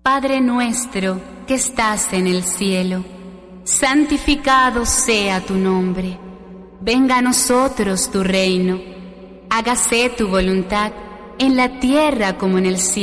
Padre nuestro que estás en el cielo, santificado sea tu nombre. Venga a nosotros tu reino. Hágase tu voluntad en la tierra como en el cielo.